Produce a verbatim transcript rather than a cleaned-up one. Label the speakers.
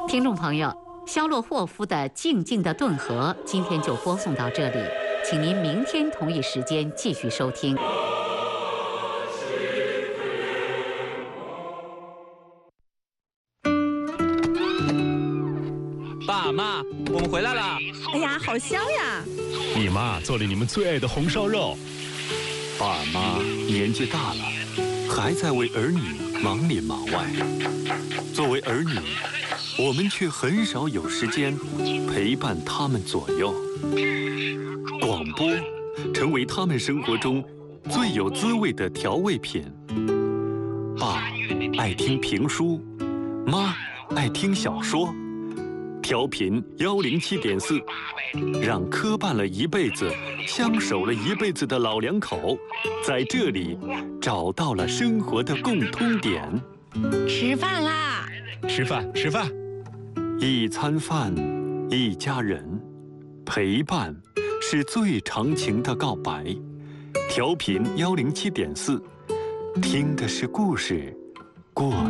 Speaker 1: 听众朋友，肖洛霍夫的《静静的顿河》今天就播送到这里，请您明天同一时间继续收听。
Speaker 2: 爸妈，我们回来了！
Speaker 3: 哎呀，好香呀！
Speaker 4: 你妈做了你们最爱的红烧肉。
Speaker 5: 爸妈年纪大了，还在为儿女忙里忙外。作为儿女，我们却很少有时间陪伴他们左右。广播成为他们生活中最有滋味的调味品。爸爱听评书，妈爱听小说。调频幺零七点四，让磕绊了一辈子、相守了一辈子的老两口，在这里找到了生活的共通点。
Speaker 3: 吃饭啦！
Speaker 4: 吃饭，吃饭。
Speaker 5: 一餐饭，一家人，陪伴是最长情的告白。调频幺零七点四，听的是故事，过